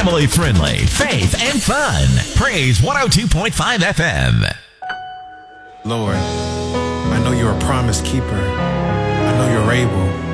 family friendly, faith and fun. Praise 102.5 FM. Lord, I know you're a promise keeper. I know you're able.